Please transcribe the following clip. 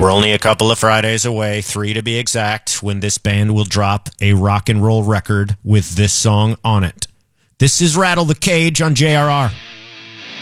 We're only a couple of Fridays away, 3 to be exact, when this band will drop a rock and roll record with this song on it. This is Rattle the Cage on JRR.